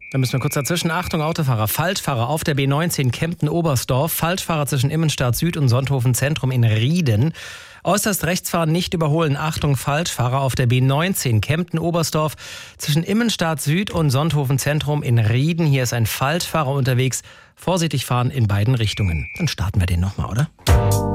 Da müssen wir kurz dazwischen. Achtung, Autofahrer, Falschfahrer auf der B19 Kempten-Oberstdorf, Falschfahrer zwischen Immenstadt Süd und Sonthofen Zentrum in Rieden. Äußerst rechts fahren, nicht überholen. Achtung, Falschfahrer auf der B19 Kempten-Oberstdorf zwischen Immenstadt Süd und Sonthofen Zentrum in Rieden. Hier ist ein Falschfahrer unterwegs. Vorsichtig fahren in beiden Richtungen. Dann starten wir den nochmal, oder?